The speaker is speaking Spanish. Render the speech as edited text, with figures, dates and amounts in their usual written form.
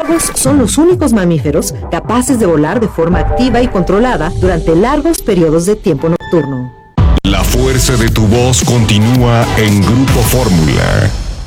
murciélagos son los únicos mamíferos capaces de volar de forma activa y controlada durante largos periodos de tiempo nocturno. La fuerza de tu voz continúa en Grupo Fórmula.